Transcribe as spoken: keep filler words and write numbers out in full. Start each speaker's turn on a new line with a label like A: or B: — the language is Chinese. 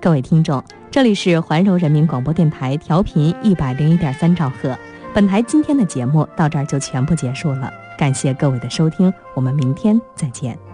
A: 各位听众，这里是怀柔人民广播电台调频一百零一点三兆赫。本台今天的节目到这儿就全部结束了，感谢各位的收听，我们明天再见。